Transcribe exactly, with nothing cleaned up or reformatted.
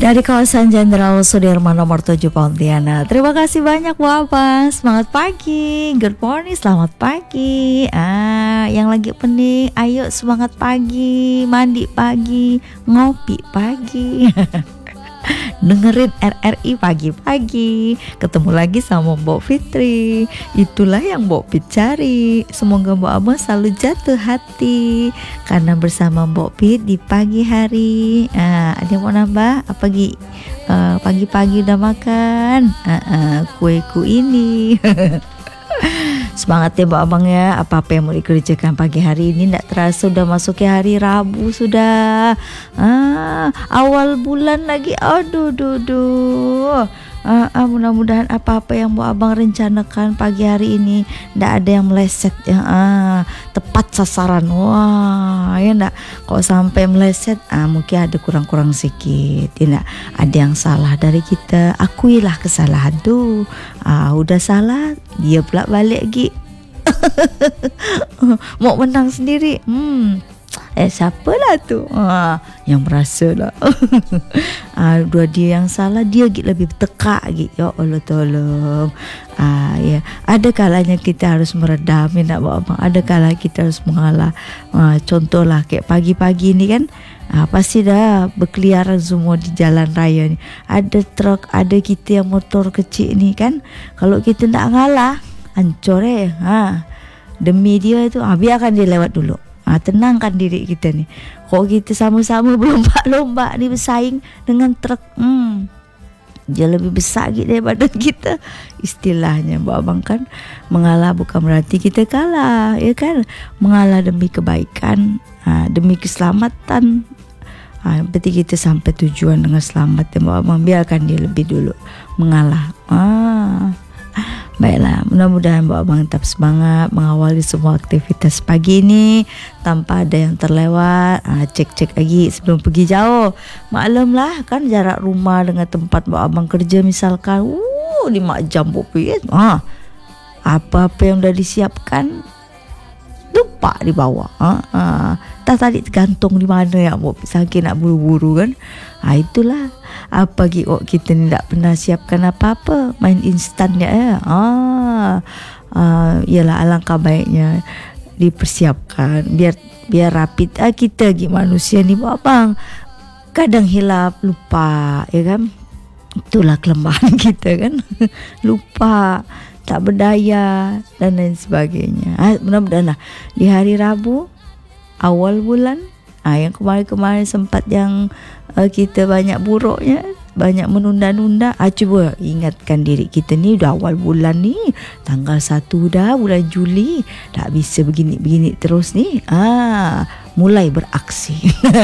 Dari kawasan Jenderal Sudirman nomor tujuh Pontianak. Terima kasih banyak Bu Abang. Semangat pagi. Good morning, selamat pagi. Ah, yang lagi pening, ayo semangat pagi, mandi pagi, ngopi pagi. Dengerin R R I pagi-pagi. Ketemu lagi sama Mbok Fitri. Itulah yang Mbok Fit cari. Semoga Mbok Abang selalu jatuh hati karena bersama Mbok Fit di pagi hari. ah, Ada yang mau nambah? Apa Gi? Uh, pagi-pagi udah makan uh, uh, kueku ini. Semangat ya Mbak Abang ya. Apa-apa yang mau dikerjakan pagi hari ini, tidak terasa sudah masuk ke hari Rabu sudah. ah, Awal bulan lagi. Aduh duh, duh. Ah, ah, mudah-mudahan apa-apa yang Mbak Abang rencanakan pagi hari ini tidak ada yang meleset ya. ah, Tepat sasaran. Wah ya enggak. Kalau sampai meleset ah, mungkin ada kurang-kurang sedikit ya enggak. Ada yang salah dari kita, akuilah kesalahan tuh. ah, Udah salah, dia pula balik lagi. Mau menang sendiri. Hmm Eh siapalah tu ah, yang merasa lah. ah, Dua dia yang salah, dia lebih tekak gitu. Ya Allah tolong. ah, ya. Ada kalanya kita harus meredam ya, nak Abang. Ada kalanya kita harus mengalah. ah, Contohlah kayak pagi-pagi ni kan, ah, pasti dah berkeliaran semua di jalan raya ni. Ada truk, ada kita yang motor kecil ni kan. Kalau kita nak ngalah, hancur eh. ha. Demi dia tu, ah, biarkan dia lewat dulu. Ha, tenangkan diri kita ni. Kalau kita sama-sama berlomba-lomba ni bersaing dengan truk, hmm, dia lebih besar gitu daripada kita. Istilahnya Mbak Abang kan, mengalah bukan berarti kita kalah, ya kan? Mengalah demi kebaikan, ha, demi keselamatan. Ha, yang penting kita sampai tujuan dengan selamat ya Mbak Abang. Biarkan dia lebih dulu mengalah. Ah. Baiklah, mudah-mudahan Mbak Abang tetap semangat mengawali semua aktivitas pagi ini tanpa ada yang terlewat. ah, Cek-cek lagi sebelum pergi jauh. Maklumlah kan jarak rumah dengan tempat Mbak Abang kerja misalkan uh, lima jam Mbak ah, apa-apa yang dah disiapkan lupa di bawah. ha, ha. Tak tadi tergantung di mana ya Mbak, saking nak buru-buru kan. ha, Itulah apa lagi kok kita ni tak pernah siapkan apa-apa, main instan ya. ya. Ah, ah, Yalah alangkah baiknya dipersiapkan biar biar rapid. ah, Kita lagi manusia ni Mbak Abang, kadang hilap, lupa ya kan. Itulah kelemahan kita kan. Lupa, tak berdaya dan lain sebagainya. ah, Mudah-mudahan lah di hari Rabu awal bulan, ah, yang kemarin-kemarin sempat yang uh, kita banyak buruknya, banyak menunda-nunda. ah, Cuba ingatkan diri kita ni, dah awal bulan ni, tanggal satu dah bulan Juli, tak bisa begini-begini terus ni. ah, Mulai beraksi.